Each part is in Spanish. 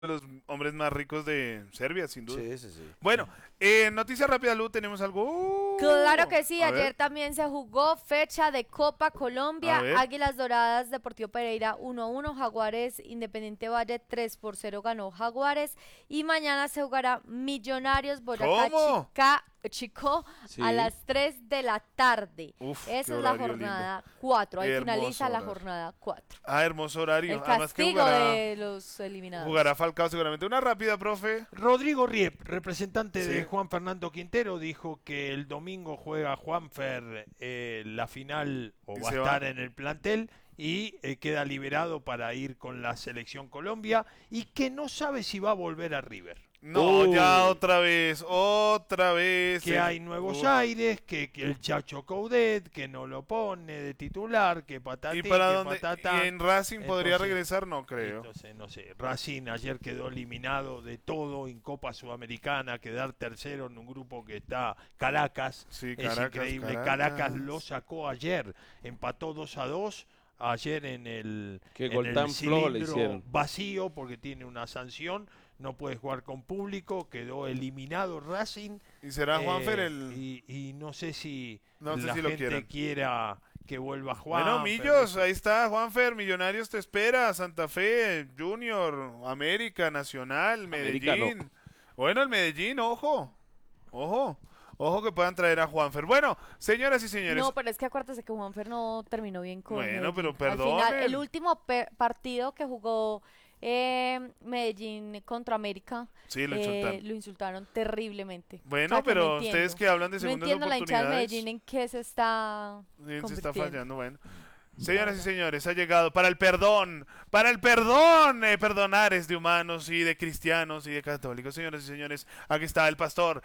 de los hombres más ricos de Serbia, sin duda. Sí, sí, sí. Bueno, noticia rápida, Lu, tenemos algo. Claro que sí, A ayer ver. también se jugó fecha de Copa Colombia, A ver. Águilas Doradas, Deportivo Pereira 1-1, Jaguares, Independiente Valle 3-0 ganó Jaguares y mañana se jugará Millonarios Boyacá ¿Cómo? Chico Sí. a las 3 de la tarde. Uf, qué Esa es la horario jornada 4, ahí Qué finaliza hermoso la horario. jornada 4. Ah, hermoso horario. El Además que castigo de los eliminados. jugará Falcao seguramente. Una rápida, profe. Rodrigo Riep, representante Sí. de Juan Fernando Quintero, dijo que el domingo juega Juanfer la final o ¿Y va a se va? estar en el plantel y queda liberado para ir con la selección Colombia y que no sabe si va a volver a River. No, ya otra vez. Que hay Nuevos Aires, que el Chacho Coudet, que no lo pone de titular, que patatín, ¿Y para que dónde? patatán. ¿Y en Racing podría Entonces, regresar? No creo. Entonces, no sé, Racing ayer quedó eliminado de todo en Copa Sudamericana, quedar tercero en un grupo que está Caracas. Sí, Es Caracas, increíble. Caracas. Caracas lo sacó ayer, empató 2-2. Ayer en el, Qué en gol el tan flojo le cilindro hicieron. vacío porque tiene una sanción, no puede jugar con público, quedó eliminado Racing. ¿Y será Juanfer el...? Y no sé si No sé la si lo gente quieran. quiera que vuelva a jugar. Bueno, Millos, ahí está, Juanfer, Millonarios te espera, Santa Fe, Junior, América, Nacional, América Medellín. Bueno, el Medellín, ojo, ojo que puedan traer a Juanfer. Bueno, señoras y señores, No, pero es que acuérdate que Juanfer no terminó bien con Bueno, Medellín. pero Al final, perdonen. el último partido que jugó Medellín contra América, Sí, lo insultaron. lo insultaron terriblemente. Bueno, O sea, que pero no entiendo. ustedes que hablan de No segundas entiendo la hinchada de oportunidades, Medellín en qué se está ¿quién se está convirtiendo. fallando? Bueno. Señoras y señores, ha llegado para el perdón, perdonar es de humanos y de cristianos y de católicos. Señoras y señores, aquí está el pastor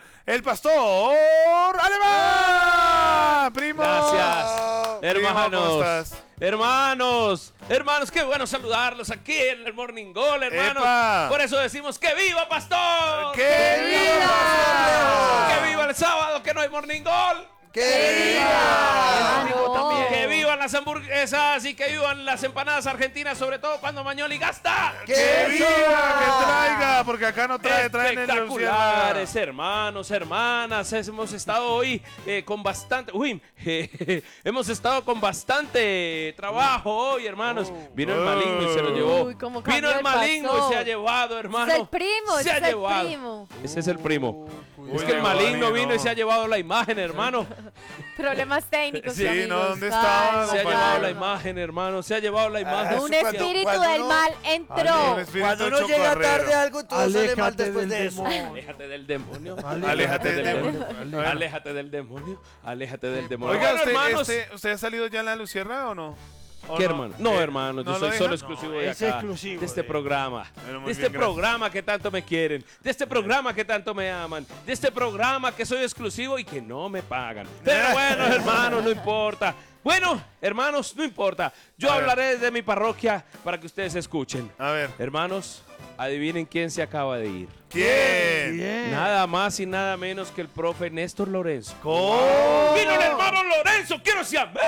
Alemán, primo. Gracias, Primo, ¿cómo hermanos. estás? Hermanos, qué bueno saludarlos aquí en el Morning Goal, hermanos. ¡Epa! Por eso decimos que viva, pastor. ¡Que viva! Que viva el sábado, que no hay Morning Goal. ¡Que viva! domingo también. Que vivan las hamburguesas y que vivan las empanadas argentinas, sobre todo cuando Mañoli gasta. ¡Que viva! ¡Que traiga! Porque acá no traen el Espectaculares, hermanos, hermanas. Hemos estado hoy con bastante. Hemos estado con bastante trabajo hoy, hermanos. Vino el maligno y se lo llevó. Uy, cómo Vino cambió el el maligno pastor. y se ha llevado, hermano. Es el primo, Se ese ha es el llevado. primo. Ese es el primo. Es que el llegó maligno alguien, vino y no. se ha llevado la imagen, hermano. Problemas técnicos. Sí, amigos. no, ¿dónde estaba, Calma, Se ha compañero? llevado la calma. imagen, hermano. Se ha llevado la imagen. Un Cuando- espíritu cuando del uno- mal Un entró. espíritu Cuando uno llega chocarrero. tarde a algo, todo sale mal Aléjate después del de eso. demonio. Aléjate del demonio. Aléjate del demonio. Aléjate del demonio. Aléjate del demonio. Oiga, Bueno, hermanos. ¿usted ha salido ya en la Lucierna o no? ¿O ¿Qué no? hermano? No, hermano, ¿no yo lo soy dejan? solo exclusivo de es acá, exclusivo de este de- programa, Bueno, muy de este bien, gracias. programa que tanto me quieren, de este programa que tanto me aman, de este programa que soy exclusivo y que no me pagan. Pero bueno, hermanos, no importa. Bueno, hermanos, no importa. Yo A ver. hablaré desde mi parroquia para que ustedes escuchen. A ver. Hermanos, adivinen quién se acaba de ir. ¿Quién? Bien. Nada más y nada menos que el profe Néstor Lorenzo. ¿Cómo? ¡Vino el hermano Lorenzo! ¡Quiero decir amén!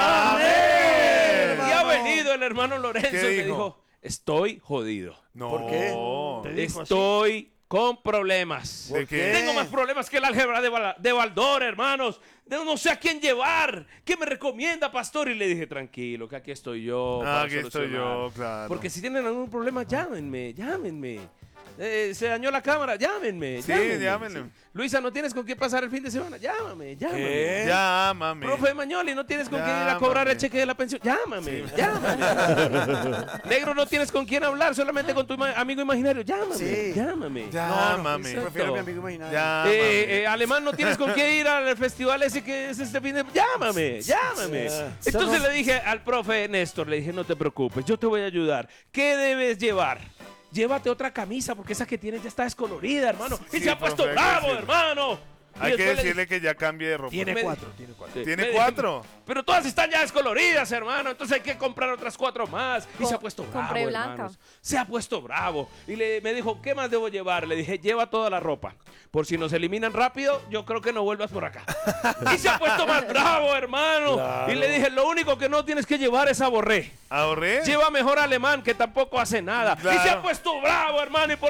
¡Amén! Y ha venido el hermano Lorenzo ¿Qué y me dijo? dijo, estoy jodido. No. ¿Por qué? Te dijo así. Estoy con problemas. ¿De qué? Tengo más problemas que el álgebra de Baldor, hermanos. No sé a quién llevar. ¿Qué me recomienda, pastor? Y le dije, tranquilo, que aquí estoy yo. para Aquí estoy solucionar. yo, claro. Porque si tienen algún problema, llámenme. Se dañó la cámara, llámenme. Sí, llámenle. Luisa, ¿no tienes con quién pasar el fin de semana? Llámame. ¿Qué? Llámame. Profe Mañoli, ¿no tienes con quién ir a cobrar el Llámame. cheque de la pensión? Llámame. Negro, ¿no tienes con quién hablar? Solamente con tu amigo imaginario. Llámame. Sí. Llámame. Llámame. Exacto. Prefiero a mi amigo imaginario. Llámame. Alemán, ¿no tienes con quién ir al festival ese que es este fin de... Llámame. Entonces le dije al profe Néstor, le dije, no te preocupes, yo te voy a ayudar. ¿Qué debes llevar? Llévate otra camisa porque esa que tienes ya está descolorida, hermano. Y Sí, se ha puesto profe, bravo, sí. hermano. Hay que después le decirle que ya cambie de ropa. Tiene Me- 4, tiene 4. Sí. ¿Tiene Me- 4? Pero todas están ya descoloridas, hermano. Entonces hay que comprar otras 4 más. Y se ha Co- puesto bravo, compré blanca. hermanos. Se ha puesto bravo. Y me dijo, ¿qué más debo llevar? Le dije, lleva toda la ropa. Por si nos eliminan rápido, yo creo que no vuelvas por acá. Y se ha puesto más bravo, hermano. Claro. Y le dije, lo único que no tienes que llevar es a Borré. ¿Ahorré? Lleva mejor alemán, que tampoco hace nada. Y se Claro. ha puesto bravo, hermano. Y por